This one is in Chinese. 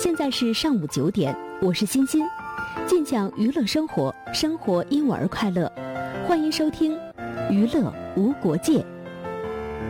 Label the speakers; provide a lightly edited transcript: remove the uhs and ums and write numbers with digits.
Speaker 1: 现在是上午9点，我是欣欣，尽讲娱乐生活，生活因我而快乐，欢迎收听娱乐无国界。